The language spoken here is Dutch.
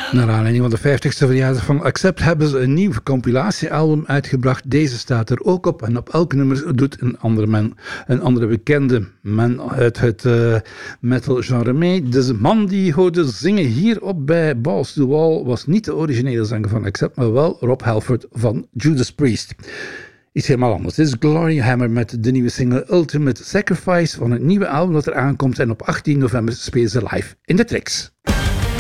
Naar aanleiding van de 50ste verjaardag van Accept hebben ze een nieuw compilatiealbum uitgebracht. Deze staat er ook op en op elk nummer doet een andere bekende man uit het metal genre mee. De man die je hoorde zingen hierop bij Balls to the Wall was niet de originele zanger van Accept, maar wel Rob Halford van Judas Priest. Iets helemaal anders. Dit is Glory Hammer met de nieuwe single Ultimate Sacrifice van het nieuwe album dat er aankomt en op 18 november spelen ze live in de Trix.